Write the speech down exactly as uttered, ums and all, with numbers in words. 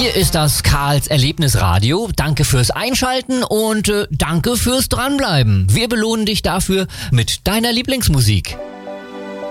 Hier ist das Karls Erlebnisradio. Danke fürs Einschalten und äh, danke fürs Dranbleiben. Wir belohnen dich dafür mit deiner Lieblingsmusik.